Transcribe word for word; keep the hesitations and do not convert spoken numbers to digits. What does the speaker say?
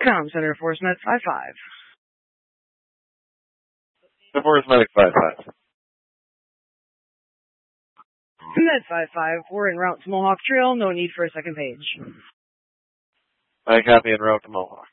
Com Center Force Med five five. The Force Medic five five. Med five five, we're en route to Mohawk Trail. No need for a second page. I copy en route to Mohawk.